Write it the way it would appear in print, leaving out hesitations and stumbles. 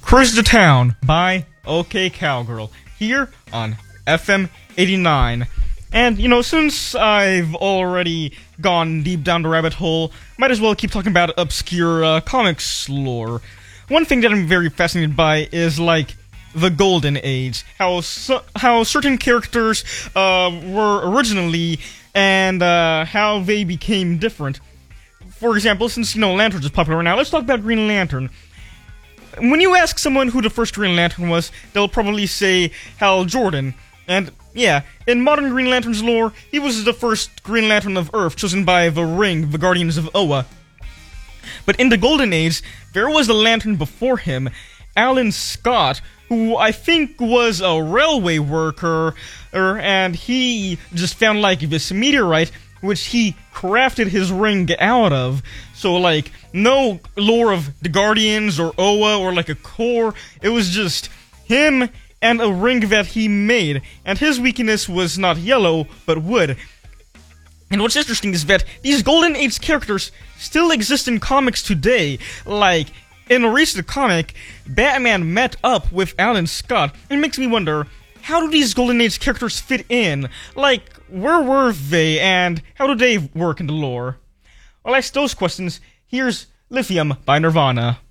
Cruise to Town by OK Cowgirl here on FM 89. And, since I've already gone deep down the rabbit hole, might as well keep talking about obscure comics lore. One thing that I'm very fascinated by is, the Golden Age. How certain characters were originally, and how they became different. For example, since, Lanterns is popular now, let's talk about Green Lantern. When you ask someone who the first Green Lantern was, they'll probably say Hal Jordan. And, yeah, in modern Green Lantern's lore, he was the first Green Lantern of Earth chosen by the Ring, the Guardians of Oa. But in the Golden Age, there was a Lantern before him, Alan Scott, who I think was a railway worker, and he just found, this meteorite, which he crafted his ring out of. So, no lore of the Guardians or Oa or, a core. It was just him and a ring that he made. And his weakness was not yellow, but wood. And what's interesting is that these Golden Age characters still exist in comics today. In a recent comic, Batman met up with Alan Scott. It makes me wonder, how do these Golden Age characters fit in? Where were they, and how do they work in the lore? Well, I ask those questions. Here's Lithium by Nirvana.